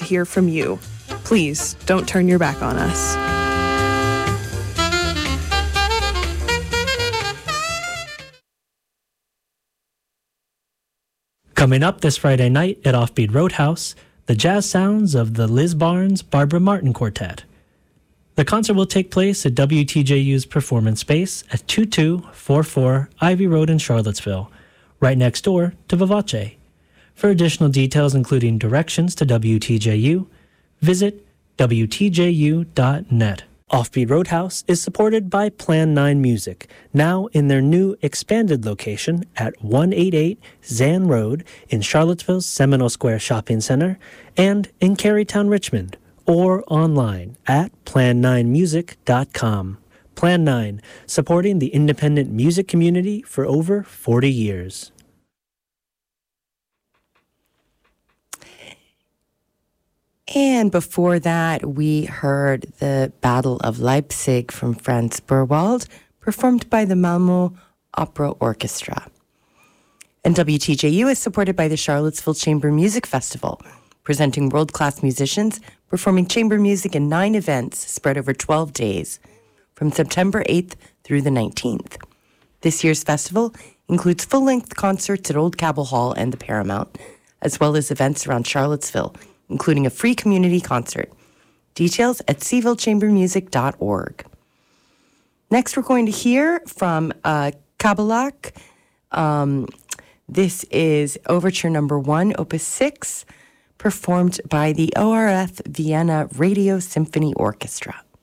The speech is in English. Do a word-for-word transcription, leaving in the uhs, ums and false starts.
to hear from you. Please don't turn your back on us. Coming up this Friday night at Offbeat Roadhouse, the jazz sounds of the Liz Barnes Barbara Martin Quartet. The concert will take place at W T J U's Performance Space at twenty-two forty-four Ivy Road in Charlottesville, right next door to Vivace. For additional details, including directions to W T J U, visit W T J U dot net. Offbeat Roadhouse is supported by Plan nine Music, now in their new expanded location at one eighty-eight Zan Road in Charlottesville's Seminole Square Shopping Center and in Carytown, Richmond, or online at plan nine music dot com. Plan nine, supporting the independent music community for over forty years. And before that, we heard the Battle of Leipzig from Franz Burwald, performed by the Malmö Opera Orchestra. And W T J U is supported by the Charlottesville Chamber Music Festival, presenting world-class musicians performing chamber music in nine events spread over twelve days, from September eighth through the nineteenth. This year's festival includes full-length concerts at Old Cabell Hall and the Paramount, as well as events around Charlottesville, including a free community concert. Details at seville chamber music dot org. Next, we're going to hear from uh, Kabelak. Um, this is Overture Number One, Opus Six, performed by the O R F Vienna Radio Symphony Orchestra.